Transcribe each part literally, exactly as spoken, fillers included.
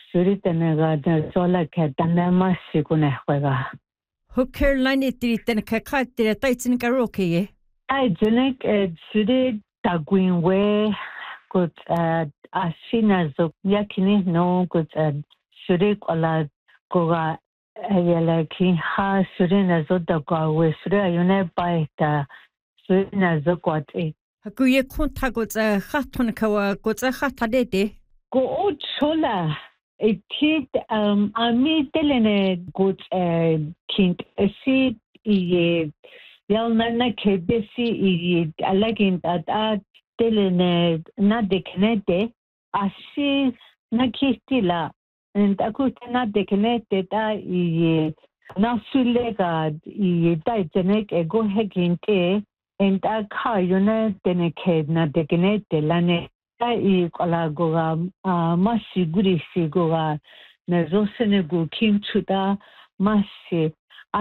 suritanaga da sola katana masikuna hwega. Ho Caroline itiriten kakatire taitsin karaoke. I junek suri tagwin we gut ashina zo yakini no gut suri kola goga yala ki ha suri na zo da go we suri ayune baita suri na zo kwate. Hakuye kontago za khatun kawa go za khatadede. Go o chola it um ami telene gut kint si i yalna kebesi i alagin at telene na deknete asi na kistila and akutana deknete da i na sulega i da jenek ego heginte and akha yuna teneke na deknete lane I kolagoga masi guri sigoga na rosene go kim chuda masi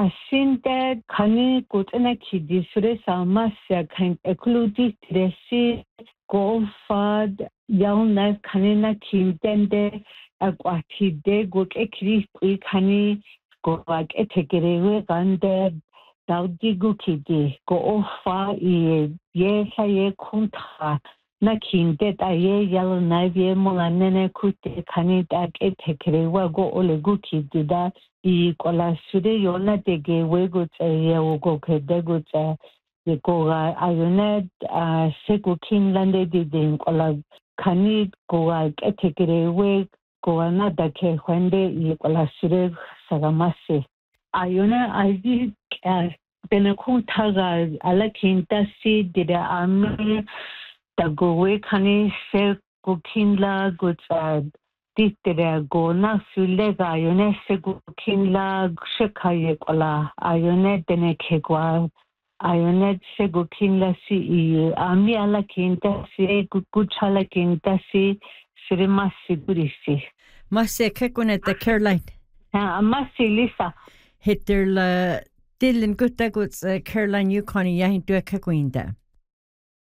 asinte khani kutna khidi sure samasya khan ekludi tresi go fad yauna khanina khintende akwati de go ekri khani go ak etegerewe gande daudi go khidi go fa ye ye saye kunta na kinte ta ye yalo na vie molanene kute khani ta ke thekrewa go ole gu kidida I kola sure yona tege we go tse o go khede go tse ye ko ga ayone se go kinlande de de kola khani go ga ke thekrewe ko na da ke khwende ye kola sure sagamase ayone aji tene khun thaga ala kinta si dida ame tago we khani se go kinla go tse Titere go na sulega ayone se go kinla shekhaye kola ayone tene khegwa ayone se go kinla si I ami ala kinta si kuchala kinta si sirima sigurisi Masse kekone the Caroline ha masi lisa hitter la Dylan gutta guts Caroline Yukon yahin du kekwinda